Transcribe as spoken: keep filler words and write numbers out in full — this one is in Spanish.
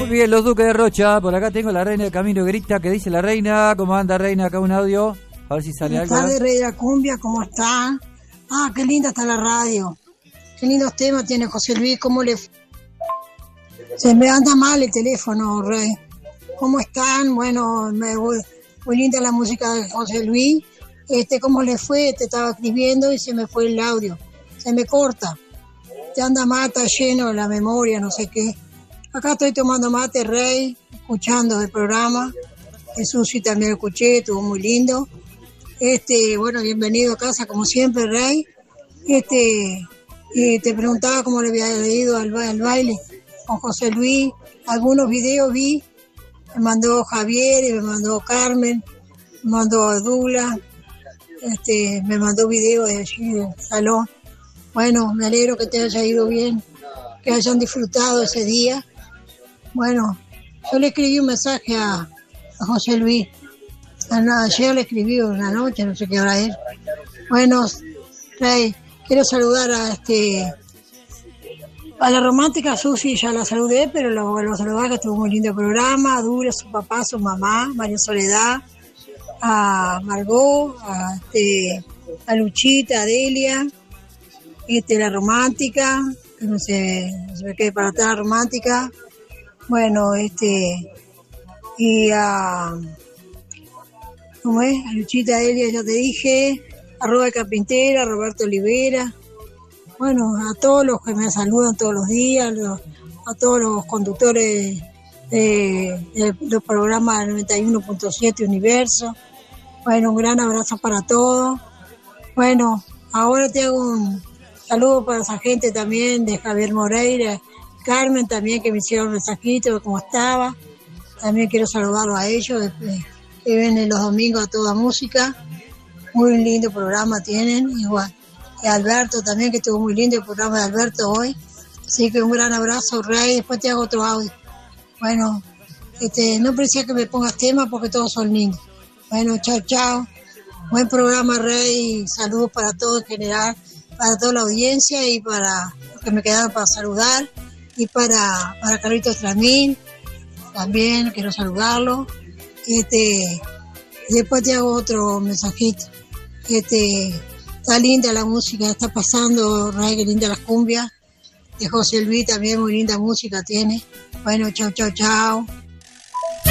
Bien, los Duques de Rocha. Por acá tengo la reina del camino grita. ¿Qué dice la reina? ¿Cómo anda, reina? Acá un audio. A ver si sale algo. Buenas tardes, rey de la cumbia. ¿Cómo está? Ah, qué linda está la radio. Qué lindos temas tiene José Luis. ¿Cómo le... Se me anda mal el teléfono, rey. ¿Cómo están? Bueno, me, muy linda la música de José Luis. Este, ¿cómo le fue? Te estaba escribiendo y se me fue el audio. Se me corta. Te anda mal, está lleno la memoria, no sé qué. Acá estoy tomando mate, rey, escuchando el programa. Jesús sí también lo escuché, estuvo muy lindo. Este, bueno, bienvenido a casa como siempre, rey. Este, eh, te preguntaba cómo le había ido al, al baile con José Luis. Algunos videos vi, me mandó Javier y me mandó Carmen, me mandó Douglas, este, me mandó videos de allí del salón. Bueno, me alegro que te haya ido bien, que hayan disfrutado ese día. Bueno, yo le escribí un mensaje a, a José Luis. Ayer le escribí una noche, no sé qué hora es. Bueno, Rey, quiero saludar a este a la romántica Susi, ya la saludé, pero lo vuelvo a saludar, que estuvo muy lindo el programa. A Dura, su papá, su mamá, María Soledad, a Margot, a, este, a Luchita, a Delia, este, la romántica, que no se, no se me quede para atrás, la romántica. Bueno, este, y a, ¿cómo es? A Luchita, Elia, ya te dije, a Robert Carpintera, a Roberto Olivera, bueno, a todos los que me saludan todos los días, los, a todos los conductores de, de los programas noventa y uno punto siete Universo. Bueno, un gran abrazo para todos. Bueno, ahora te hago un saludo para esa gente también de Javier Moreira, Carmen también, que me hicieron un mensajito de cómo estaba. También quiero saludarlos a ellos, que vienen los domingos a toda música. Muy lindo programa tienen, igual. Y a Alberto también, que estuvo muy lindo el programa de Alberto hoy. Así que un gran abrazo, Rey. Después te hago otro audio. Bueno, este, no precisa que me pongas tema porque todos son lindos. Bueno, chao, chao. Buen programa, Rey. Saludos para todos en general, para toda la audiencia y para los que me quedaron para saludar. Y para, para Carlitos Tramín, también quiero saludarlo. Este, después te hago otro mensajito. Este, está linda la música, está pasando, Ray, que linda las cumbias. De José Luis también, muy linda música tiene. Bueno, chao, chao, chao.